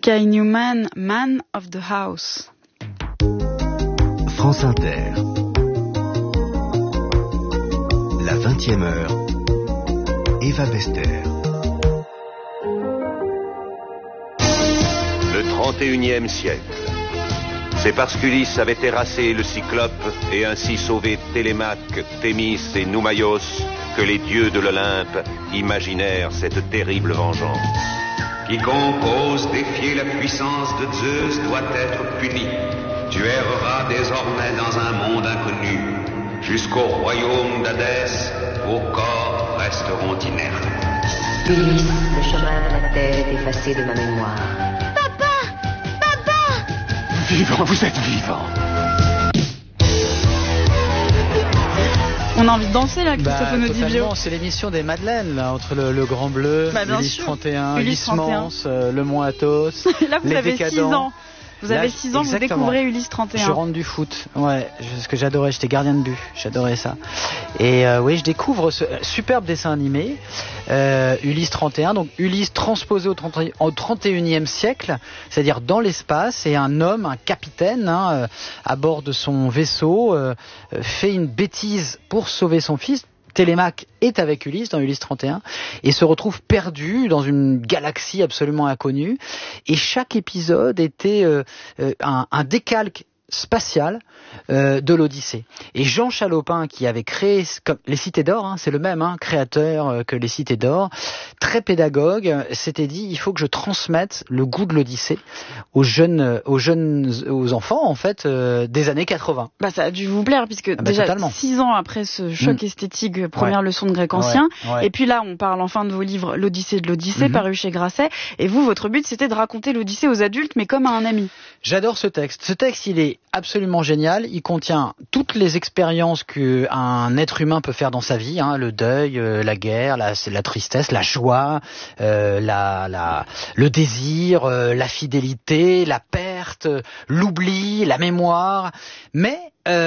Kai Newman, Man of the House. France Inter. La 20e heure. Eva Bester. Le 31e siècle. C'est parce qu'Ulysse avait terrassé le Cyclope et ainsi sauvé Télémaque, Thémis et Noumaios que les dieux de l'Olympe imaginèrent cette terrible vengeance. Quiconque ose défier la puissance de Zeus doit être puni. Tu erreras désormais dans un monde inconnu. Jusqu'au royaume d'Hadès, vos corps resteront inertes. Ulysse, le chemin de la terre est effacé de ma mémoire. Vivant, vous êtes vivant. On a envie de danser là, Christophe Onodibio. C'est l'émission des Madeleines là, entre le Grand Bleu, Ulysse 31, Ulysse Mance, le Mont Athos. Là vous les avez Décadents. 6 ans. Vous avez 6 ans, vous découvrez Ulysse 31. Je rentre du foot, ouais, ce que j'adorais, j'étais gardien de but, j'adorais ça. Et oui, je découvre ce superbe dessin animé, Ulysse 31, donc Ulysse transposé au 31e siècle, c'est-à-dire dans l'espace, et un homme, un capitaine, à bord de son vaisseau, fait une bêtise pour sauver son fils. Télémaque est avec Ulysse dans Ulysse 31 et se retrouve perdu dans une galaxie absolument inconnue. Et chaque épisode était un décalque spatial de l'Odyssée. Et Jean Chalopin, qui avait créé les Cités d'Or, c'est le même créateur que les Cités d'Or, très pédagogue, s'était dit il faut que je transmette le goût de l'Odyssée aux enfants en fait des années 80. Bah ça a dû vous plaire puisque déjà totalement. 6 ans après ce choc esthétique, première leçon de grec ancien, ouais. Et puis là on parle enfin de vos livres l'Odyssée de l'Odyssée paru chez Grasset, et vous votre but c'était de raconter l'Odyssée aux adultes mais comme à un ami. J'adore ce texte. Ce texte il est absolument génial. Il contient toutes les expériences qu'un être humain peut faire dans sa vie, le deuil, la guerre, la tristesse, la joie, le désir, la fidélité, la perte, l'oubli, la mémoire. Mais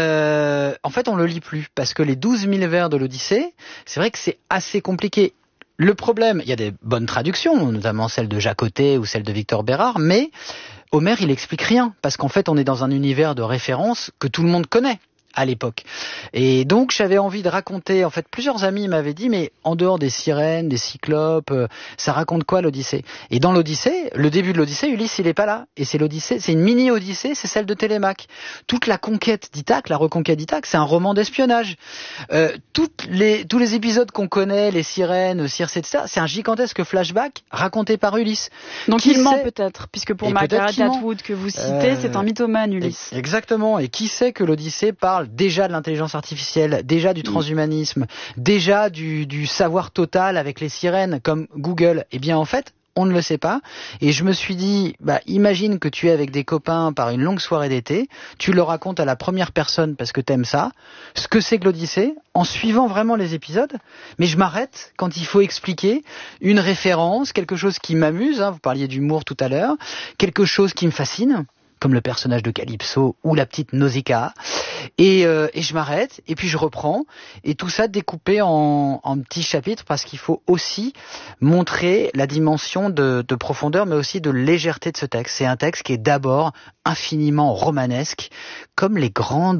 en fait, on le lit plus parce que les 12 000 vers de l'Odyssée, c'est vrai que c'est assez compliqué. Le problème, il y a des bonnes traductions, notamment celle de Jacotet ou celle de Victor Bérard, mais Homère, il explique rien, parce qu'en fait, on est dans un univers de référence que tout le monde connaît à l'époque. Et donc, j'avais envie de raconter, en fait, plusieurs amis m'avaient dit, mais en dehors des sirènes, des cyclopes, ça raconte quoi l'Odyssée? Et dans l'Odyssée, le début de l'Odyssée, Ulysse, il est pas là. Et c'est l'Odyssée, c'est une mini-Odyssée, c'est celle de Télémaque. Toute la conquête d'Ithaque, la reconquête d'Ithaque, c'est un roman d'espionnage. Tous les épisodes qu'on connaît, les sirènes, Circé, etc., c'est un gigantesque flashback raconté par Ulysse. Donc il ment peut-être, puisque pour Margaret Atwood que vous citez, c'est un mythomane, Ulysse. Exactement. Et qui sait que l'Odyssée parle déjà de l'intelligence artificielle, déjà du transhumanisme, déjà du savoir total avec les sirènes comme Google? Eh bien en fait, on ne le sait pas. Et je me suis dit, imagine que tu es avec des copains par une longue soirée d'été, tu le racontes à la première personne parce que t'aimes ça, ce que c'est que l'Odyssée, en suivant vraiment les épisodes. Mais je m'arrête quand il faut expliquer une référence, quelque chose qui m'amuse, vous parliez d'humour tout à l'heure, quelque chose qui me fascine, comme le personnage de Calypso ou la petite Nausicaa, et je m'arrête, et puis je reprends, et tout ça découpé en petits chapitres, parce qu'il faut aussi montrer la dimension de profondeur, mais aussi de légèreté de ce texte. C'est un texte qui est d'abord infiniment romanesque, comme les grands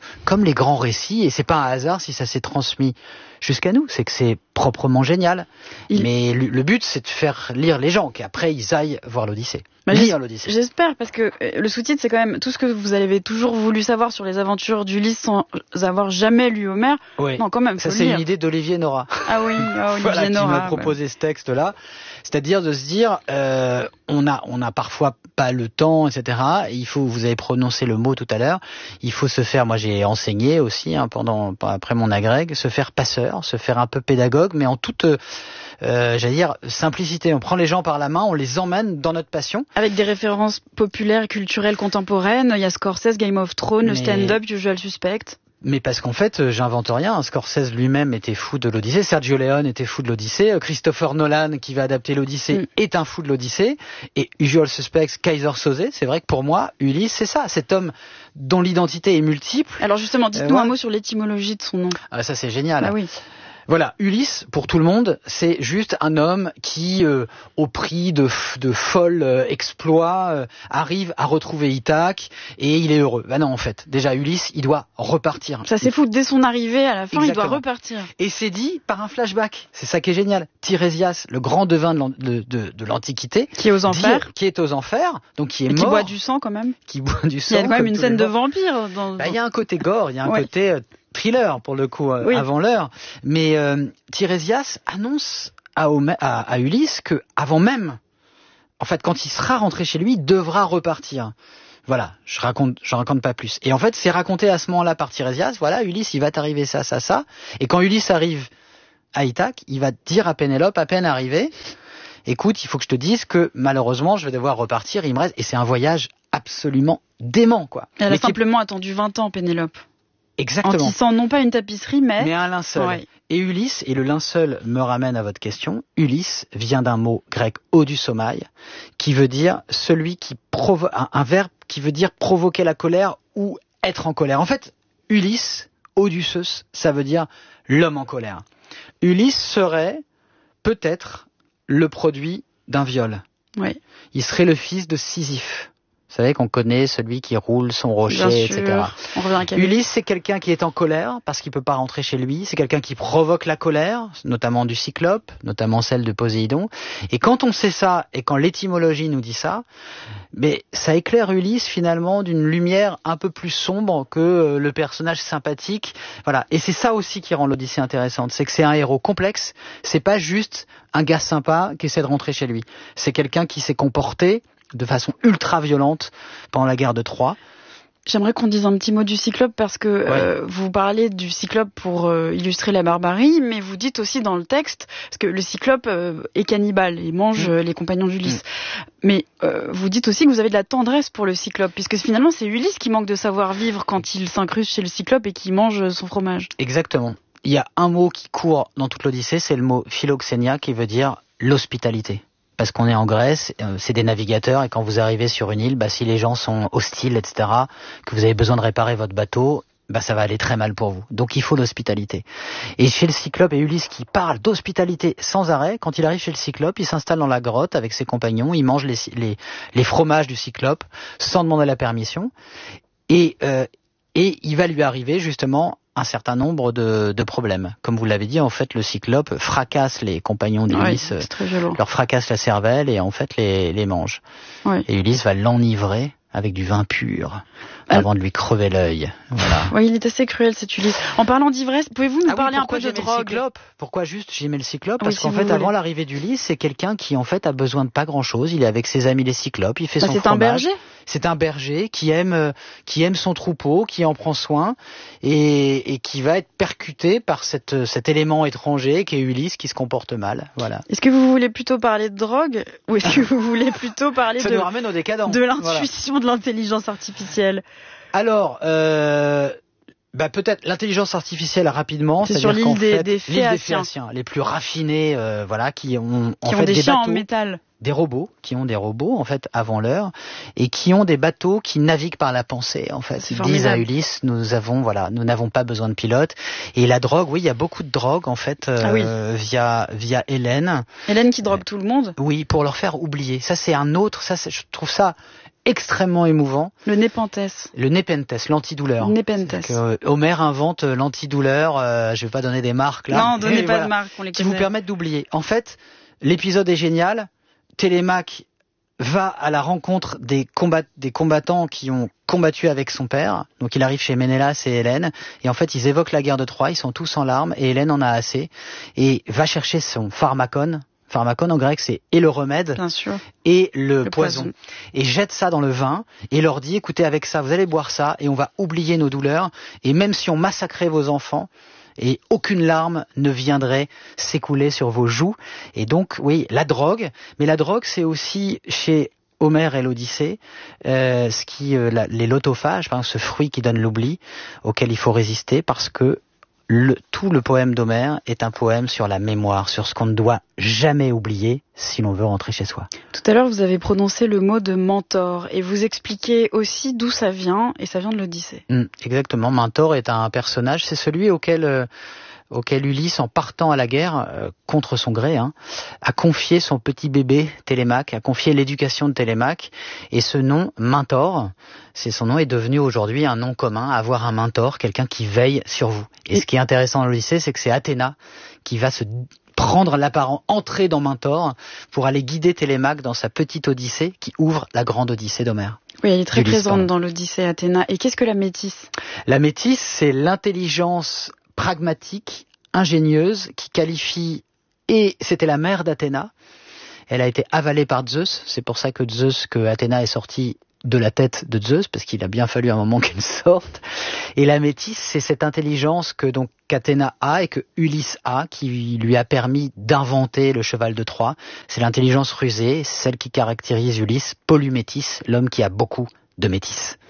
récits, et c'est pas un hasard si ça s'est transmis jusqu'à nous, c'est que c'est proprement génial. Mais le but, c'est de faire lire les gens, qu'après ils aillent voir l'Odyssée. Lire l'Odyssée. J'espère, parce que le sous-titre, c'est quand même tout ce que vous avez toujours voulu savoir sur les aventures d'Ulysse sans avoir jamais lu Homère. Oui. Non, quand même, ça c'est une idée d'Olivier Nora. Ah oui, Olivier voilà, Nora. Qui m'a proposé ce texte-là. C'est-à-dire de se dire, on a parfois pas le temps, etc. Et vous avez prononcé le mot tout à l'heure, il faut se faire, moi j'ai enseigné aussi, après mon agrég, se faire passeur, se faire un peu pédagogue, mais en toute, j'allais dire, simplicité. On prend les gens par la main, on les emmène dans notre passion. Avec des références populaires, culturelles, contemporaines, il y a Scorsese, Game of Thrones, le stand-up, Usual Suspect. Mais parce qu'en fait, j'invente rien. Scorsese lui-même était fou de l'Odyssée. Sergio Leone était fou de l'Odyssée. Christopher Nolan, qui va adapter l'Odyssée, est un fou de l'Odyssée. Et Usual Suspects, Kaiser Soze, c'est vrai que pour moi, Ulysse, c'est ça. Cet homme dont l'identité est multiple. Alors justement, dites-nous un mot sur l'étymologie de son nom. Ah, ça c'est génial. Ah oui. Voilà, Ulysse, pour tout le monde, c'est juste un homme qui, au prix de folles exploits, arrive à retrouver Ithaque et il est heureux. Bah non, en fait, déjà Ulysse, il doit repartir. Ça c'est fou, dès son arrivée, à la fin, Exactement. il doit repartir. Et c'est dit par un flashback. C'est ça qui est génial. Tirésias, le grand devin de l'Antiquité, Qui est aux enfers. qui est aux enfers, donc qui est Et mort. qui boit du sang quand même. Qui boit du sang. Il y a quand même comme une tous scène les de morts. vampire. Il y a un côté gore, il y a un côté thriller pour le coup, Oui. avant l'heure. Mais Tirésias annonce à Ulysse que avant même, en fait, quand il sera rentré chez lui, il devra repartir. Voilà, je raconte pas plus. Et en fait, c'est raconté à ce moment-là par Tirésias. Voilà, Ulysse, il va t'arriver ça. Et quand Ulysse arrive à Ithaque, il va dire à Pénélope, à peine arrivé, écoute, il faut que je te dise que malheureusement, je vais devoir repartir. Il me reste, et c'est un voyage absolument dément, quoi. Elle Mais a simplement attendu 20 ans, Pénélope. Exactement. En tissant non pas une tapisserie, mais un linceul. Ouais. Et Ulysse, et le linceul me ramène à votre question, Ulysse vient d'un mot grec odusomai, qui veut dire celui qui provoque, un verbe qui veut dire provoquer la colère ou être en colère. En fait, Ulysse, Odysseus, ça veut dire l'homme en colère. Ulysse serait peut-être le produit d'un viol. Oui. Il serait le fils de Sisyphe. Vous savez qu'on connaît celui qui roule son rocher, Bien etc. sûr. On revient à Camus. Ulysse, c'est quelqu'un qui est en colère parce qu'il peut pas rentrer chez lui. C'est quelqu'un qui provoque la colère, notamment du Cyclope, notamment celle de Poséidon. Et quand on sait ça, et quand l'étymologie nous dit ça, mais ça éclaire Ulysse finalement d'une lumière un peu plus sombre que le personnage sympathique. Voilà. Et c'est ça aussi qui rend l'Odyssée intéressante. C'est que c'est un héros complexe. C'est pas juste un gars sympa qui essaie de rentrer chez lui. C'est quelqu'un qui s'est comporté de façon ultra violente pendant la guerre de Troie. J'aimerais qu'on dise un petit mot du Cyclope parce que vous parlez du Cyclope pour illustrer la barbarie, mais vous dites aussi dans le texte, parce que le Cyclope est cannibale, il mange les compagnons d'Ulysse. Mais vous dites aussi que vous avez de la tendresse pour le Cyclope, puisque finalement c'est Ulysse qui manque de savoir-vivre quand il s'incruste chez le Cyclope et qui mange son fromage. Exactement. Il y a un mot qui court dans toute l'Odyssée, c'est le mot philoxénia qui veut dire l'hospitalité. Parce qu'on est en Grèce, c'est des navigateurs, et quand vous arrivez sur une île, si les gens sont hostiles, etc., que vous avez besoin de réparer votre bateau, ça va aller très mal pour vous. Donc il faut l'hospitalité. Et chez le Cyclope, et Ulysse qui parle d'hospitalité sans arrêt, quand il arrive chez le Cyclope, il s'installe dans la grotte avec ses compagnons, il mange les fromages du Cyclope sans demander la permission, et il va lui arriver justement un certain nombre de problèmes. Comme vous l'avez dit, en fait, le Cyclope fracasse les compagnons d'Ulysse, leur fracasse la cervelle et en fait les mange. Ouais. Et Ulysse va l'enivrer avec du vin pur avant de lui crever l'œil. Voilà. Oui, il est assez cruel cet Ulysse. En parlant d'ivresse, pouvez-vous nous parler un peu de drogue? Pourquoi juste j'aimais le Cyclope? Parce si qu'en fait, avant l'arrivée d'Ulysse, c'est quelqu'un qui en fait a besoin de pas grand-chose. Il est avec ses amis les Cyclopes, il fait son fromage. C'est un berger. C'est un berger qui aime son troupeau, qui en prend soin et qui va être percuté par cet élément étranger qui est Ulysse qui se comporte mal. Voilà. Est-ce que vous voulez plutôt parler de drogue ou est-ce que vous voulez plutôt parler Ça nous ramène au décadent. de l'intuition de l'intelligence artificielle? Alors, peut-être l'intelligence artificielle rapidement. C'est sur l'île des Phéaciens, les plus raffinés, qui ont des des chiens bateaux, en métal. des robots, qui ont des robots en fait avant l'heure, et qui ont des bateaux qui naviguent par la pensée en fait. Ils disent à Ulysse, nous n'avons pas besoin de pilote. Et la drogue, oui, il y a beaucoup de drogue en fait via Hélène. Hélène qui drogue tout le monde. Oui, pour leur faire oublier. Ça c'est un autre. Je trouve ça extrêmement émouvant. Le Népenthes. Le Népenthes, l'antidouleur. Népenthes. Homère invente l'antidouleur. Je vais pas donner des marques là. Non, donnez pas de marques. On les qui vous permettent d'oublier. En fait, l'épisode est génial. Télémaque va à la rencontre des combattants qui ont combattu avec son père. Donc il arrive chez Ménélas et Hélène. Et en fait, ils évoquent la guerre de Troie. Ils sont tous en larmes. Et Hélène en a assez. Et va chercher son pharmacone. Pharmacone en grec, c'est et le remède, bien sûr, et le poison. Et jette ça dans le vin et leur dit, écoutez, avec ça, vous allez boire ça et on va oublier nos douleurs. Et même si on massacrait vos enfants, et aucune larme ne viendrait s'écouler sur vos joues. Et donc, oui, la drogue. Mais la drogue, c'est aussi chez Homère et l'Odyssée, les lotophages, par exemple, ce fruit qui donne l'oubli, auquel il faut résister parce que tout le poème d'Homère est un poème sur la mémoire, sur ce qu'on ne doit jamais oublier si l'on veut rentrer chez soi. Tout à l'heure, vous avez prononcé le mot de mentor et vous expliquez aussi d'où ça vient, et ça vient de l'Odyssée. Exactement, Mentor est un personnage, c'est celui auquel auquel Ulysse, en partant à la guerre, contre son gré, a confié son petit bébé Télémaque, a confié l'éducation de Télémaque, et ce nom, Mentor, son nom est devenu aujourd'hui un nom commun, avoir un mentor, quelqu'un qui veille sur vous. Et ce qui est intéressant dans l'Odyssée, c'est que c'est Athéna qui va se prendre l'apparent, entrer dans Mentor pour aller guider Télémaque dans sa petite Odyssée qui ouvre la grande Odyssée d'Homère. Oui, elle est très présente dans l'Odyssée Athéna. Et qu'est-ce que la métisse ? La métisse, c'est l'intelligence pragmatique, ingénieuse, qui qualifie, et c'était la mère d'Athéna. Elle a été avalée par Zeus, c'est pour ça que Athéna est sortie de la tête de Zeus, parce qu'il a bien fallu un moment qu'elle sorte. Et la métisse, c'est cette intelligence que donc qu'Athéna a et que Ulysse a, qui lui a permis d'inventer le cheval de Troie. C'est l'intelligence rusée, celle qui caractérise Ulysse, Polymétis, l'homme qui a beaucoup de métis.